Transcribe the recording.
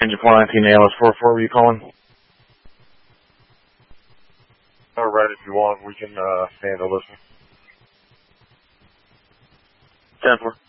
Engine 419 ALS 44, were you calling? Alright, if you want, we can handle this one. 10-4.